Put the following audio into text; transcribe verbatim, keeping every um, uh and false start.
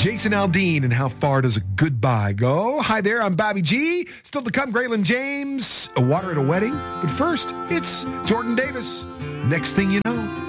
Jason Aldean and how far does a goodbye go? Hi there, I'm Bobby G. Still to come, Graylin James, A Water at a Wedding. But first, it's Jordan Davis. Next thing you know.